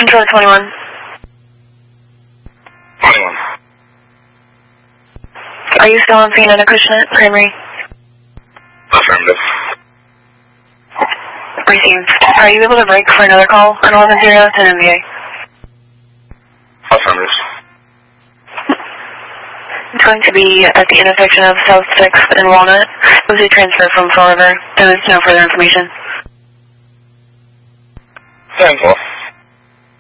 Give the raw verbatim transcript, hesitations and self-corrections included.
Control twenty-one. twenty-one. Are you still on scene at Acushnet Creamery? Affirmative. Received. Are you able to break for another call on eleven zero ten M V A? Affirmative. It's going to be at the intersection of South sixth and Walnut. It was a transfer from Fall River. There is no further information. ten four.